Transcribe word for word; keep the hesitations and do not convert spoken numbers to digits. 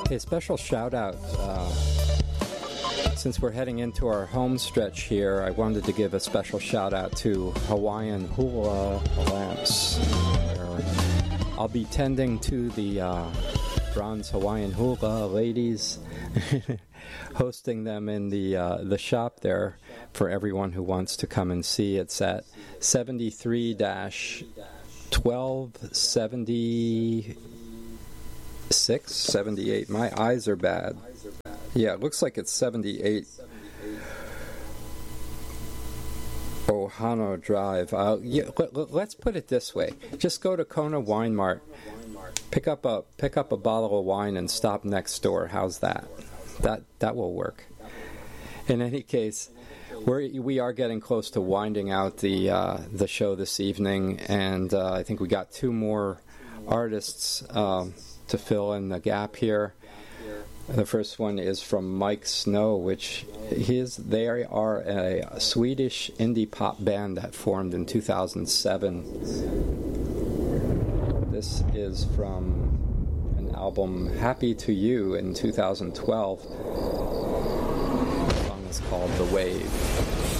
Okay, special shout out. Uh, since we're heading into our home stretch here, I wanted to give a special shout out to Hawaiian Hula Lamps. Where I'll be tending to the uh, bronze Hawaiian Hula ladies, hosting them in the uh, the shop there for everyone who wants to come and see. It's at seventy-three dash twelve seventy. Six, seventy-eight. My eyes are bad. Yeah, it looks like it's seventy-eight. Ohano Drive. Uh, yeah, let, let's put it this way. Just go to Kona Wine Mart, pick up a pick up a bottle of wine, and stop next door. How's that? That that will work. In any case, we're we are getting close to winding out the uh, the show this evening, and uh, I think we got two more artists Um, to fill in the gap here. The first one is from Mike Snow, which his they are a Swedish indie pop band that formed in two thousand seven. This is from an album Happy to You in two thousand twelve. The song is called The Wave.